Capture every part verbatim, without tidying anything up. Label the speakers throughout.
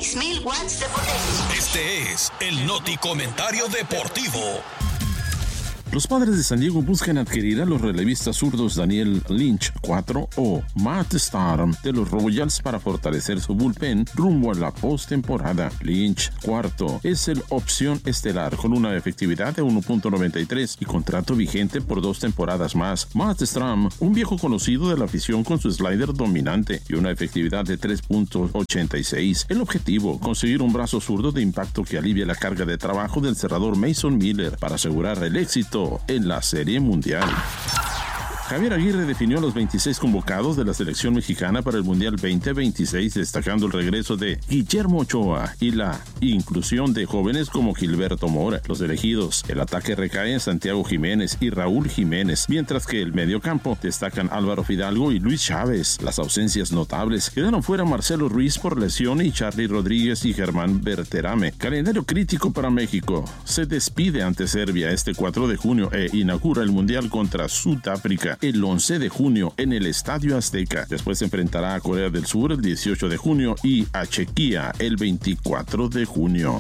Speaker 1: seis mil watts de potencia.
Speaker 2: Este es el Noti Comentario Deportivo.
Speaker 3: Los Padres de San Diego buscan adquirir a los relevistas zurdos Daniel Lynch cuatro o Matt Staram de los Royals para fortalecer su bullpen rumbo a la postemporada. Lynch cuarto es el opción estelar con una efectividad de uno punto noventa y tres y contrato vigente por dos temporadas más. Matt Staram, un viejo conocido de la afición con su slider dominante y una efectividad de tres punto ochenta y seis. El objetivo, conseguir un brazo zurdo de impacto que alivie la carga de trabajo del cerrador Mason Miller para asegurar el éxito en la Serie Mundial. Javier Aguirre definió a los veintiséis convocados de la selección mexicana para el Mundial veinte veintiséis, destacando el regreso de Guillermo Ochoa y la inclusión de jóvenes como Gilberto Mora. Los elegidos, el ataque recae en Santiago Jiménez y Raúl Jiménez, mientras que el mediocampo destacan Álvaro Fidalgo y Luis Chávez. Las ausencias notables: quedaron fuera Marcelo Ruiz por lesión y Charly Rodríguez y Germán Berterame. Calendario crítico para México. Se despide ante Serbia este cuatro de junio e inaugura el Mundial contra Sudáfrica el once de junio en el Estadio Azteca. Después se enfrentará a Corea del Sur el dieciocho de junio y a Chequia el veinticuatro de junio.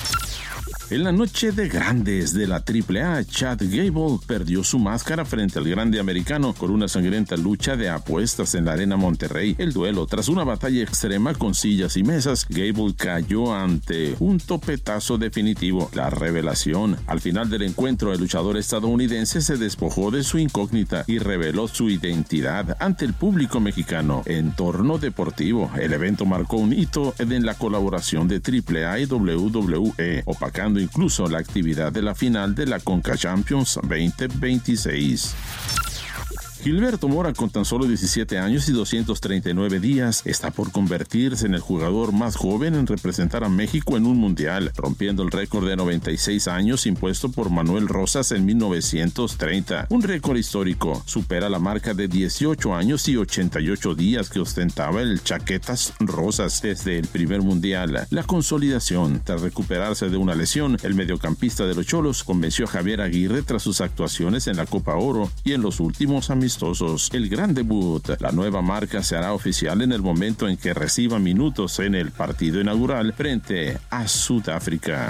Speaker 3: En la noche de grandes de la triple A, Chad Gable perdió su máscara frente al grande americano con una sangrienta lucha de apuestas en la Arena Monterrey. El duelo, tras una batalla extrema con sillas y mesas, Gable cayó ante un topetazo definitivo. La revelación: al final del encuentro, el luchador estadounidense se despojó de su incógnita y reveló su identidad ante el público mexicano. Entorno deportivo: el evento marcó un hito en la colaboración de triple A y doble u doble u E, opacando incluso la actividad de la final de la Conca Champions veinte veintiséis. Gilberto Mora, con tan solo diecisiete años y doscientos treinta y nueve días, está por convertirse en el jugador más joven en representar a México en un mundial, rompiendo el récord de noventa y seis años impuesto por Manuel Rosas en mil novecientos treinta. Un récord histórico. Supera la marca de dieciocho años y ochenta y ocho días que ostentaba el Chaquetas Rosas desde el primer mundial. La consolidación: tras recuperarse de una lesión, el mediocampista de los Cholos convenció a Javier Aguirre tras sus actuaciones en la Copa Oro y en los últimos amistosos. El gran debut. La nueva marca se hará oficial en el momento en que reciba minutos en el partido inaugural frente a Sudáfrica.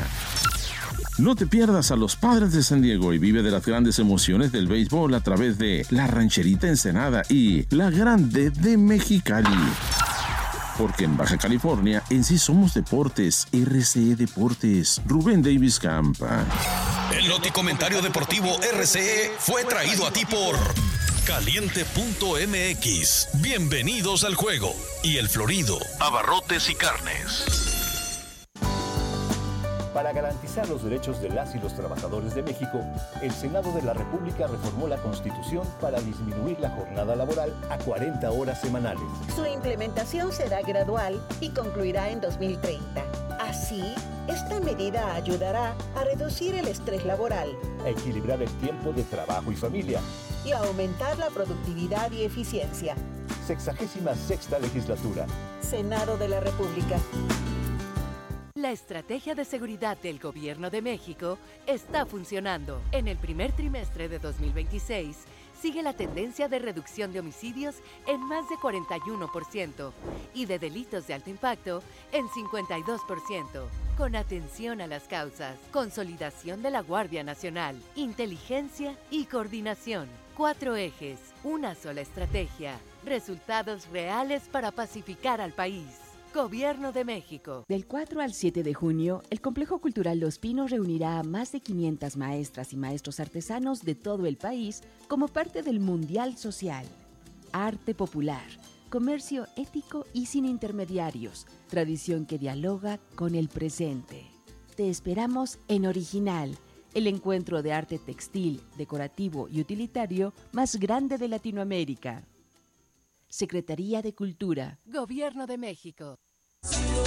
Speaker 3: No te pierdas a los Padres de San Diego y vive de las grandes emociones del béisbol a través de La Rancherita Ensenada y La Grande de Mexicali. Porque en Baja California en sí somos deportes. R C E Deportes. Rubén Davis Campa.
Speaker 2: El Noti Comentario Deportivo R C E fue traído a ti por Caliente punto M X. Bienvenidos al juego. Y El Florido, abarrotes y carnes.
Speaker 4: Para garantizar los derechos de las y los trabajadores de México, el Senado de la República reformó la Constitución para disminuir la jornada laboral a cuarenta horas semanales.
Speaker 1: Su implementación será gradual y concluirá en dos mil treinta. Así, esta medida ayudará a reducir el estrés laboral,
Speaker 4: a equilibrar el tiempo de trabajo y familia
Speaker 1: y a aumentar la productividad y eficiencia.
Speaker 4: Sexagésima sexta legislatura.
Speaker 1: Senado de la República.
Speaker 5: La estrategia de seguridad del Gobierno de México está funcionando. En el primer trimestre de dos mil veintiséis, sigue la tendencia de reducción de homicidios en más de cuarenta y uno por ciento y de delitos de alto impacto en cincuenta y dos por ciento. Con atención a las causas, consolidación de la Guardia Nacional, inteligencia y coordinación. Cuatro ejes, una sola estrategia, resultados reales para pacificar al país. Gobierno de México.
Speaker 6: Del cuatro al siete de junio, el Complejo Cultural Los Pinos reunirá a más de quinientas maestras y maestros artesanos de todo el país como parte del Mundial Social. Arte popular, comercio ético y sin intermediarios, tradición que dialoga con el presente. Te esperamos en Original, el encuentro de arte textil, decorativo y utilitario más grande de Latinoamérica. Secretaría de Cultura.
Speaker 5: Gobierno de México.